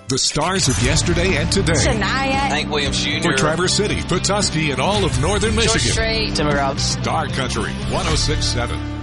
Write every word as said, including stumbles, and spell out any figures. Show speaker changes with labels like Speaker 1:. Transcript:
Speaker 1: The stars of yesterday and today.
Speaker 2: Shania.
Speaker 3: Hank Williams Junior
Speaker 1: For Traverse City, Petoskey, and all of northern Michigan.
Speaker 2: Strait.
Speaker 3: Timber Routes.
Speaker 1: Star Country, one oh six point seven.